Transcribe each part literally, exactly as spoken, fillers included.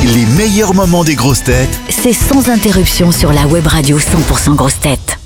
Les meilleurs moments des grosses têtes, c'est sans interruption sur la web radio cent pour cent grosses têtes.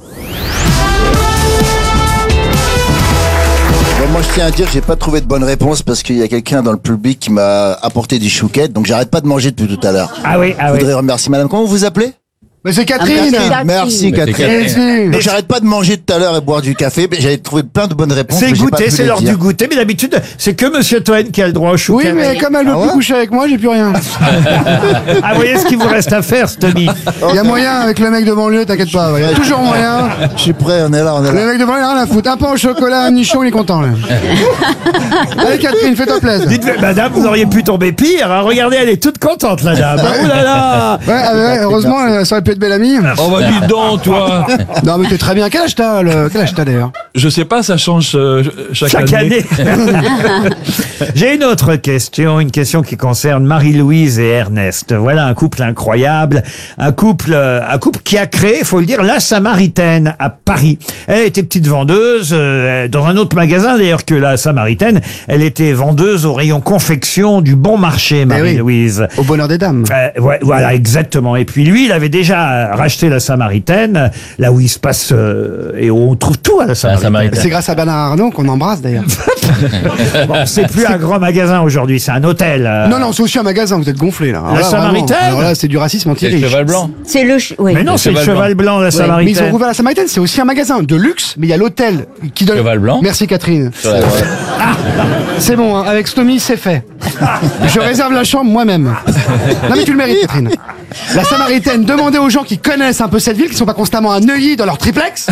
Bon, moi je tiens à dire que j'ai pas trouvé de bonne réponse parce qu'il y a quelqu'un dans le public qui m'a apporté des chouquettes, donc j'arrête pas de manger depuis tout à l'heure. Ah oui, ah Je oui. voudrais remercier madame. Comment vous vous appelez? Mais c'est Catherine. Ah, merci, merci Catherine. Catherine. Donc j'arrête pas de manger tout à l'heure et boire du café, mais j'avais trouvé plein de bonnes réponses. C'est mais j'ai pas goûter, pu c'est les l'heure dire. du goûter, mais d'habitude, c'est que Monsieur Toen qui a le droit au Oui, chouquet. mais comme elle veut Ah plus ouais coucher avec moi, j'ai plus rien. Ah, vous voyez ce qu'il vous reste à faire, Stony. Il y a moyen avec le mec de banlieue, t'inquiète pas. Il y a toujours moyen. Je suis prêt, on est là, on est Le là. mec de banlieue, rien à foutre. Un pain au chocolat, un nichon, il est content, là. Allez, Catherine, fais-toi plaisir. Dites, madame, vous auriez pu tomber pire. Hein. Regardez, elle est toute contente, la dame. Oh là là. Ouais, ah ouais, heureusement, euh, ça aurait pu être belle amie. Oh bah dis donc, toi. Non, mais t'es très bien. Quel âge t'as, le... Quel âge t'as d'ailleurs? Je sais pas, ça change euh, chaque, Chaque année. année. J'ai une autre question, une question qui concerne Marie-Louise et Ernest. Voilà un couple incroyable, un couple, euh, un couple qui a créé, faut le dire, la Samaritaine à Paris. Elle était petite vendeuse euh, dans un autre magasin d'ailleurs que la Samaritaine. Elle était vendeuse au rayon confection du Bon Marché, Marie-Louise. Au bonheur des dames. Euh, ouais, voilà, exactement. Et puis lui, il avait déjà racheté la Samaritaine, là où il se passe euh, et où on trouve tout à la Samaritaine. C'est grâce à Bernard Arnault qu'on embrasse d'ailleurs. Bon, c'est plus un grand magasin aujourd'hui, c'est un hôtel. euh. Non, non, c'est aussi un magasin, vous êtes gonflés là. Alors La là, vraiment, Samaritaine alors là, c'est du racisme C'est le anti-riche. cheval blanc. C'est le... ch- oui. Mais non, c'est le cheval cheval blanc, la Mais ils ont Samaritaine. rouvert la Samaritaine, c'est aussi un magasin de luxe, mais il y a l'hôtel qui donne. Cheval blanc. Merci Catherine. Sur la droite. C'est bon, hein, avec Stomy, c'est fait. Je réserve la chambre moi-même. Non mais tu le mérites, Catherine. La Samaritaine, demandez aux gens qui connaissent un peu cette ville, qui sont pas constamment à Neuilly dans leur triplex.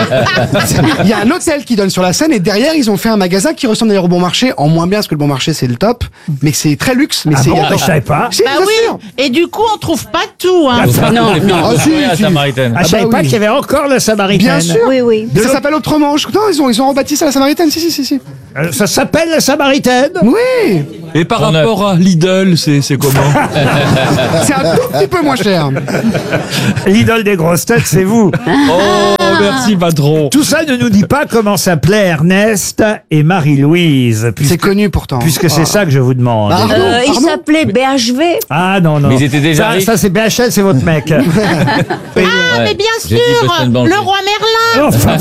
Il y a un hôtel qui donne sur la Seine et derrière ils ont fait un magasin qui ressemble d'ailleurs au Bon Marché, en moins bien parce que le Bon Marché c'est le top, mais c'est très luxe. Mais Ah c'est bon, attends. je savais pas. Si, Bah bien oui, sûr. et du coup on trouve pas tout, hein. Non, non. Ah, si, la si. Samaritaine. Ah, je savais bah pas oui. qu'il y avait encore la Samaritaine. Bien sûr. Oui, oui. Mais ça s'appelle autrement. Je... Non, ils ont ils ont rebâti ça la Samaritaine. Si si si si. Euh, Ça s'appelle la Samaritaine. Oui. Et par Ton rapport à Lidl, c'est c'est comment? C'est un tout petit peu moins cher. L'idole des grosses têtes, c'est vous. Oh, merci patron. Tout ça ne nous dit pas comment s'appelaient Ernest et Marie-Louise. C'est Puisque, connu pourtant. puisque c'est ça que je vous demande. Ah. Euh, il Pardon s'appelait B H V. Ah non, non. Mais ils étaient déjà ça, riches. ça, c'est B H L, c'est votre mec. Ah, Ouais. mais bien J'ai dit sûr, Boston Bank. le roi Merlin. Enfin,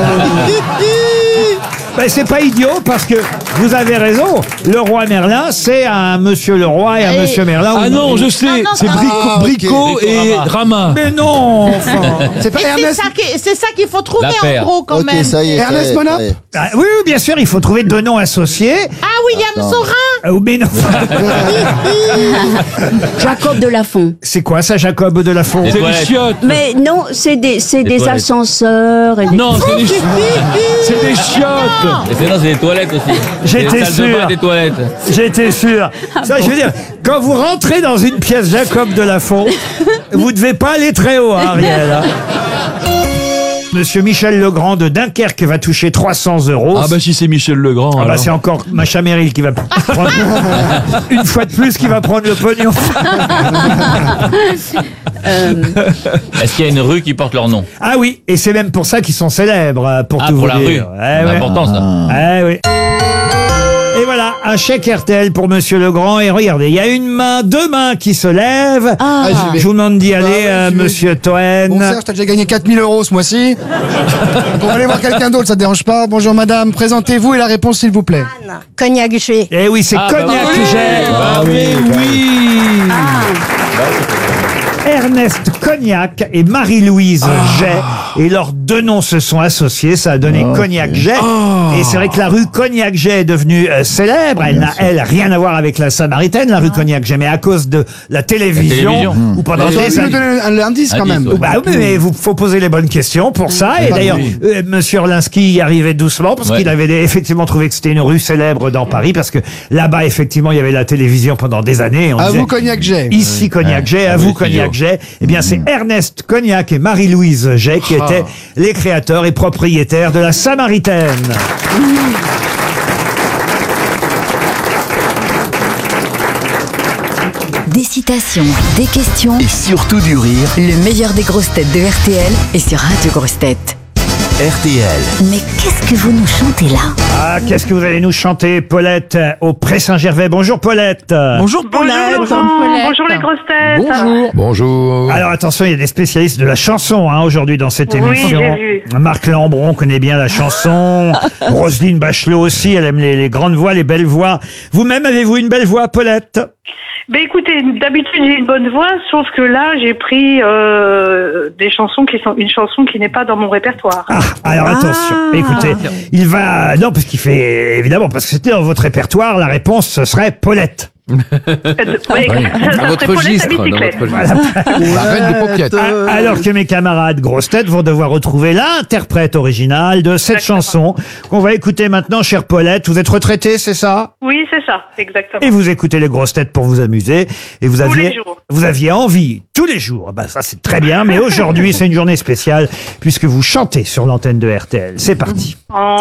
ben, c'est pas idiot parce que vous avez raison. Le roi Merlin, c'est un monsieur le roi et un Et- monsieur Merlin. Ah non, je sais, Ah non, c'est non. Brico, Ah, ok. Brico Brico et Rama. Rama. Mais non, enfin. C'est pas Et c'est Ernest. ça qui- c'est ça qu'il faut trouver La en paire. gros quand Ok, même. ça y est. ça Ernest y est, Monap ça y est. Ah, oui, oui, bien sûr, il faut trouver deux noms associés. Ah, William Attends. Saurin. Ah, ou- mais non. Jacob de Lafont. C'est quoi ça, Jacob de Lafont? Les C'est des toilettes. chiottes. Mais non, c'est des, c'est Des des toilettes. ascenseurs. Et des... Non, c'est des, chi- c'est des chiottes. Et c'est non, c'est des toilettes aussi. J'étais Des salles de sûr. bain, des toilettes. J'étais sûr. Ça, je veux dire, quand vous rentrez dans une pièce Jacob de Lafont, vous devez pas aller très haut, hein, Ariel. hein. Monsieur Michel Legrand de Dunkerque va toucher trois cents euros. Ah bah si c'est Michel Legrand. Ah bah alors. c'est encore Macha Merrill qui va prendre une fois de plus qui va prendre le pognon. Est-ce qu'il y a une rue qui porte leur nom? Ah oui, et c'est même pour ça qu'ils sont célèbres, euh, pour Ah, tout pour vous la dire. rue. Eh C'est ouais. important ça. Eh oui. Et voilà, un chèque R T L pour Monsieur Legrand. Et regardez, il y a une main, deux mains qui se lèvent. Ah. Ah, j'y vais. Je vous demande d'y aller, Bah ouais, euh, j'y vais. Monsieur Toen. Bon Serge, t'as déjà gagné quatre mille euros ce mois-ci. Donc, on va aller voir quelqu'un d'autre, ça te dérange pas. Bonjour madame, présentez-vous et la réponse s'il vous plaît. Cognac G. Eh oui, c'est Ah, bah Cognac oui. Jet. Ah mais oui. Ernest Cognac et Marie-Louise Jet. Et leurs deux noms se sont associés, ça a donné Cognac Jet. Et c'est vrai que la rue Cognac Jet est devenue euh, célèbre. Elle n'a, elle, rien à voir avec la Samaritaine, la rue Cognac Jet, mais à cause de la télévision, télévision. ou pendant Vous auriez des pu nous années. donner un indice quand Indice, même. ouais. Bah oui, mais vous faut poser les bonnes questions pour ça. Et Bah d'ailleurs, oui. euh, Monsieur Orlinski y arrivait doucement parce Ouais. qu'il avait effectivement trouvé que c'était une rue célèbre dans Paris parce que là-bas, effectivement, il y avait la télévision pendant des années. Et on À disait, vous Cognac J. Ici Cognac Jet, à Ah vous oui, Cognac studio. Jet. Eh bien, c'est Ernest Cognac et Marie-Louise Jet qui étaient les créateurs et propriétaires de la Samaritaine. Des citations, des questions. et surtout du rire. Le meilleur des grosses têtes de R T L est sur Radio Grosses Têtes. R T L. Mais qu'est-ce que vous nous chantez là? Ah, qu'est-ce que vous allez nous chanter, Paulette, au Pré-Saint-Gervais? Bonjour, Paulette. Bonjour Bonjour Laurent, bonjour les grosses têtes. Bonjour. Bonjour. Alors attention, il y a des spécialistes de la chanson hein, aujourd'hui dans cette Oui, émission. j'ai vu. Marc Lambron connaît bien la chanson. Roselyne Bachelot aussi, elle aime les, les grandes voix, les belles voix. Vous-même, avez-vous une belle voix, Paulette? Ben écoutez, d'habitude j'ai une bonne voix, sauf que là j'ai pris euh, des chansons qui sont une chanson qui n'est pas dans mon répertoire. Ah, alors attention, écoutez, il va... Non, parce qu'il fait... Évidemment, parce que c'était dans votre répertoire, la réponse, ce serait Paulette. Euh, oui, ça, ça Dans votre serait Paulette à registre. Dans bicyclette. votre registre. La reine des paupiètes. Ah, alors que mes camarades grosses têtes vont devoir retrouver l'interprète original de cette Exactement. chanson qu'on va écouter maintenant, chère Paulette. Vous êtes retraitée, c'est ça? Oui, c'est ça, exactement. Et vous écoutez les grosses têtes pour vous amuser. Et vous Tous aviez, les jours. vous aviez envie tous les jours. Bah, ça, c'est très bien. Mais aujourd'hui, c'est une journée spéciale puisque vous chantez sur l'antenne de R T L. C'est parti. En